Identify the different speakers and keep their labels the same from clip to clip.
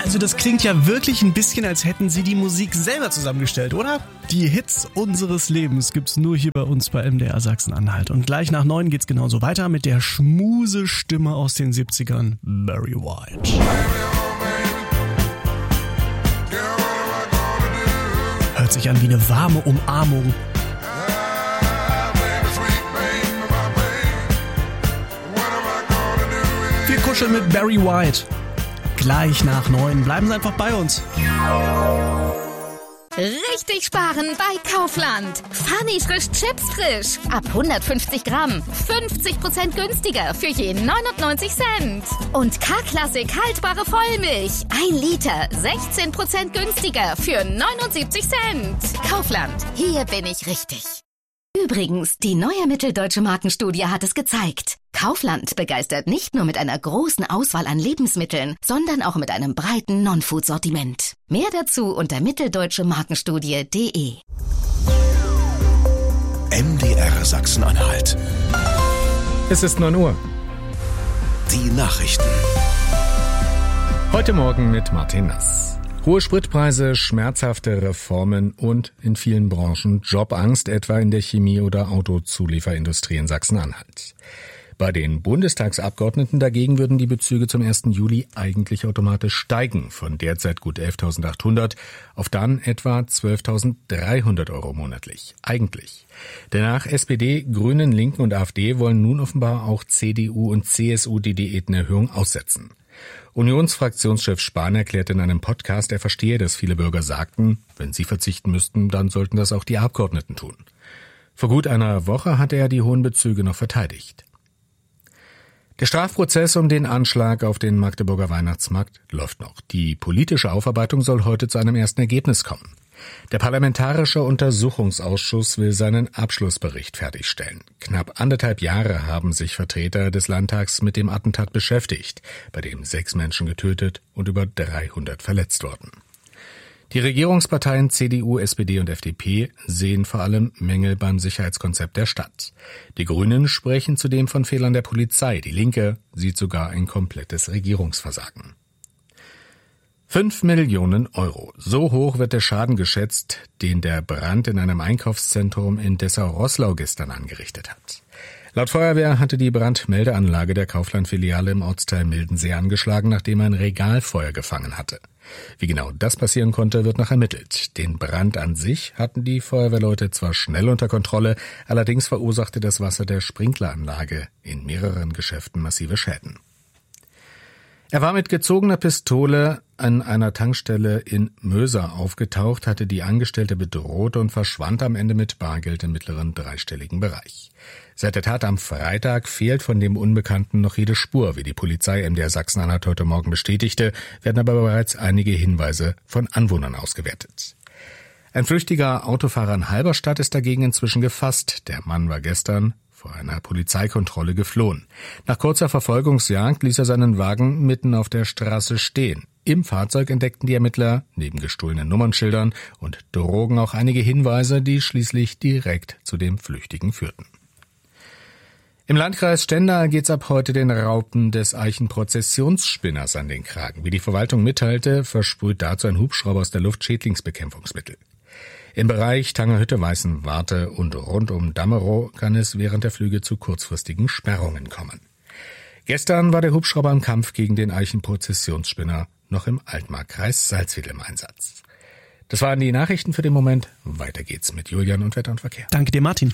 Speaker 1: Also das klingt ja wirklich ein bisschen, als hätten sie die Musik selber zusammengestellt, oder? Die Hits unseres Lebens gibt's nur hier bei uns bei MDR Sachsen-Anhalt. Und gleich nach 9 geht's genauso weiter mit der Schmusestimme aus den 70ern, Barry White. Hört sich an wie eine warme Umarmung. Wir kuscheln mit Barry White. Gleich nach 9. Bleiben Sie einfach bei uns.
Speaker 2: Richtig sparen bei Kaufland. Funny frisch Chips frisch. Ab 150 Gramm. 50% günstiger für je 99 Cent. Und K-Klassik haltbare Vollmilch. 1 Liter. 16% günstiger für 79 Cent. Kaufland. Hier bin ich richtig. Übrigens, die neue Mitteldeutsche Markenstudie hat es gezeigt. Kaufland begeistert nicht nur mit einer großen Auswahl an Lebensmitteln, sondern auch mit einem breiten Non-Food-Sortiment. Mehr dazu unter mitteldeutschemarkenstudie.de.
Speaker 3: MDR Sachsen-Anhalt.
Speaker 4: Es ist 9 Uhr.
Speaker 3: Die Nachrichten.
Speaker 4: Heute Morgen mit Martin Nass. Hohe Spritpreise, schmerzhafte Reformen und in vielen Branchen Jobangst, etwa in der Chemie- oder Autozulieferindustrie in Sachsen-Anhalt. Bei den Bundestagsabgeordneten dagegen würden die Bezüge zum 1. Juli eigentlich automatisch steigen, von derzeit gut 11.800 auf dann etwa 12.300 Euro monatlich. Eigentlich. Danach SPD, Grünen, Linken und AfD wollen nun offenbar auch CDU und CSU die Diätenerhöhung aussetzen. Unionsfraktionschef Spahn erklärte in einem Podcast, er verstehe, dass viele Bürger sagten, wenn sie verzichten müssten, dann sollten das auch die Abgeordneten tun. Vor gut einer Woche hatte er die hohen Bezüge noch verteidigt. Der Strafprozess um den Anschlag auf den Magdeburger Weihnachtsmarkt läuft noch. Die politische Aufarbeitung soll heute zu einem ersten Ergebnis kommen. Der Parlamentarische Untersuchungsausschuss will seinen Abschlussbericht fertigstellen. Knapp 1,5 Jahre haben sich Vertreter des Landtags mit dem Attentat beschäftigt, bei dem 6 Menschen getötet und über 300 verletzt wurden. Die Regierungsparteien CDU, SPD und FDP sehen vor allem Mängel beim Sicherheitskonzept der Stadt. Die Grünen sprechen zudem von Fehlern der Polizei. Die Linke sieht sogar ein komplettes Regierungsversagen. 5 Millionen Euro. So hoch wird der Schaden geschätzt, den der Brand in einem Einkaufszentrum in Dessau-Roßlau gestern angerichtet hat. Laut Feuerwehr hatte die Brandmeldeanlage der Kaufland-Filiale im Ortsteil Mildensee angeschlagen, nachdem ein Regal Feuer gefangen hatte. Wie genau das passieren konnte, wird noch ermittelt. Den Brand an sich hatten die Feuerwehrleute zwar schnell unter Kontrolle, allerdings verursachte das Wasser der Sprinkleranlage in mehreren Geschäften massive Schäden. Er war mit gezogener Pistole an einer Tankstelle in Möser aufgetaucht, hatte die Angestellte bedroht und verschwand am Ende mit Bargeld im mittleren dreistelligen Bereich. Seit der Tat am Freitag fehlt von dem Unbekannten noch jede Spur. Wie die Polizei MDR Sachsen-Anhalt heute Morgen bestätigte, werden aber bereits einige Hinweise von Anwohnern ausgewertet. Ein flüchtiger Autofahrer in Halberstadt ist dagegen inzwischen gefasst. Der Mann war gestern vor einer Polizeikontrolle geflohen. Nach kurzer Verfolgungsjagd ließ er seinen Wagen mitten auf der Straße stehen. Im Fahrzeug entdeckten die Ermittler neben gestohlenen Nummernschildern und Drogen auch einige Hinweise, die schließlich direkt zu dem Flüchtigen führten. Im Landkreis Stendal geht's ab heute den Raupen des Eichenprozessionsspinners an den Kragen. Wie die Verwaltung mitteilte, versprüht dazu ein Hubschrauber aus der Luft Schädlingsbekämpfungsmittel. Im Bereich Tangerhütte-Weißenwarte und rund um Damerow kann es während der Flüge zu kurzfristigen Sperrungen kommen. Gestern war der Hubschrauber im Kampf gegen den Eichenprozessionsspinner noch im Altmarkkreis Salzwedel im Einsatz. Das waren die Nachrichten für den Moment. Weiter geht's mit Julian und Wetter und Verkehr.
Speaker 1: Danke dir, Martin.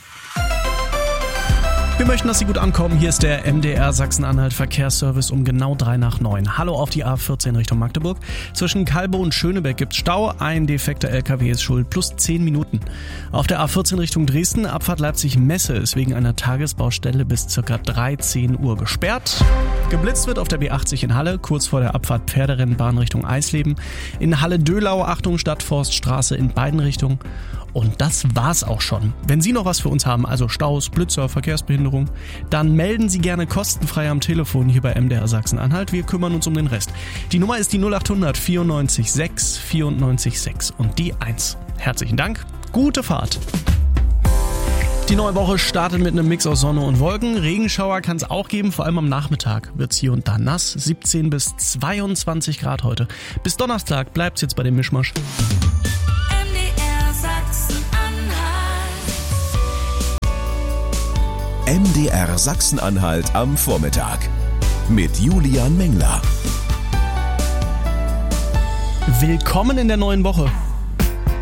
Speaker 1: Wir möchten, dass Sie gut ankommen. Hier ist der MDR Sachsen-Anhalt Verkehrsservice um genau 3 nach 9. Hallo auf die A14 Richtung Magdeburg. Zwischen Kalbe und Schönebeck gibt's Stau. Ein defekter LKW ist schuld. Plus 10 Minuten. Auf der A14 Richtung Dresden, Abfahrt Leipzig-Messe ist wegen einer Tagesbaustelle bis ca. 13 Uhr gesperrt. Geblitzt wird auf der B80 in Halle, kurz vor der Abfahrt Pferderennbahn Richtung Eisleben. In Halle-Dölau, Achtung, Stadtforststraße in beiden Richtungen. Und das war's auch schon. Wenn Sie noch was für uns haben, also Staus, Blitzer, Verkehrsbehinderung, dann melden Sie gerne kostenfrei am Telefon hier bei MDR Sachsen-Anhalt. Wir kümmern uns um den Rest. Die Nummer ist die 0800 94 6 94 6 und die 1. Herzlichen Dank, gute Fahrt. Die neue Woche startet mit einem Mix aus Sonne und Wolken. Regenschauer kann es auch geben, vor allem am Nachmittag wird's hier und da nass. 17 bis 22 Grad heute. Bis Donnerstag bleibt's jetzt bei dem Mischmasch.
Speaker 3: MDR Sachsen-Anhalt am Vormittag mit Julian Mengler.
Speaker 1: Willkommen in der neuen Woche.